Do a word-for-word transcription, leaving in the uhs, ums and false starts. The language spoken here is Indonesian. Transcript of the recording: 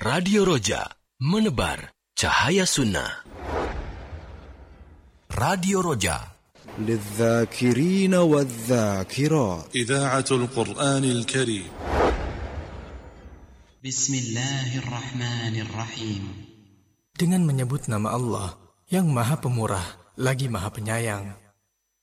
Radio Roja, menebar cahaya sunnah. Radio Roja للذاكرين والذاكرات إذاعة القرآن الكريم. بسم الله الرحمن الرحيم. Dengan menyebut nama Allah yang Maha Pemurah lagi Maha Penyayang.